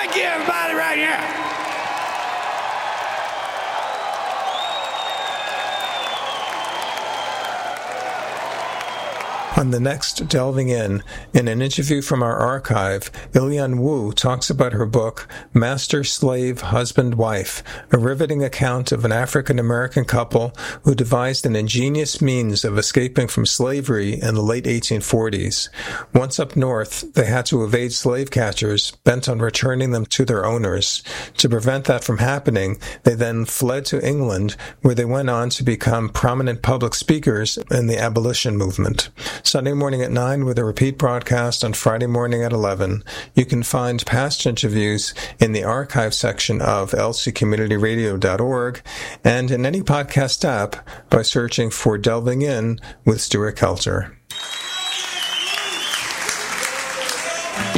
Thank you, everybody, right here. On the next Delving In an interview from our archive, Ilyan Wu talks about her book, Master, Slave, Husband, Wife, a riveting account of an African-American couple who devised an ingenious means of escaping from slavery in the late 1840s. Once up north, they had to evade slave catchers, bent on returning them to their owners. To prevent that from happening, they then fled to England, where they went on to become prominent public speakers in the abolition movement. Sunday morning at 9 with a repeat broadcast on Friday morning at 11. You can find past interviews in the archive section of lccommunityradio.org and in any podcast app by searching for Delving In with Stuart Kelter.